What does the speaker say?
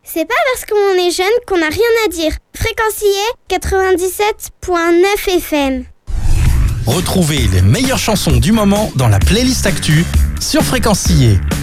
C'est pas parce qu'on est jeune qu'on n'a rien à dire. Fréquencier 97.9 FM. Retrouvez les meilleures chansons du moment dans la playlist Actu sur Fréquencier.